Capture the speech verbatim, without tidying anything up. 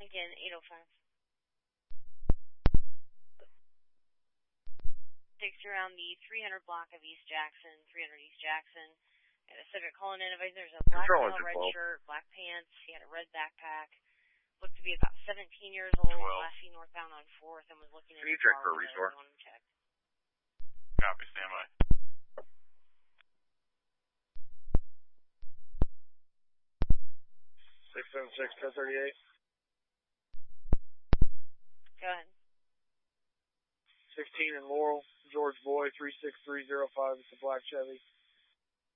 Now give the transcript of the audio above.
Again, eight oh five. Takes you around the three hundred block of East Jackson, three hundred East Jackson. And a subject calling in, there's a black male, red twelve. Shirt, black pants. He had a red backpack. Looked to be about seventeen years old. twelve. Last seen northbound on fourth and was looking at Can you his check car for a restore? check. Copy, standby. six seven six, ten thirty-eight. Go ahead. sixteen in Laurel, George Boy, three six three zero five. It's a black Chevy.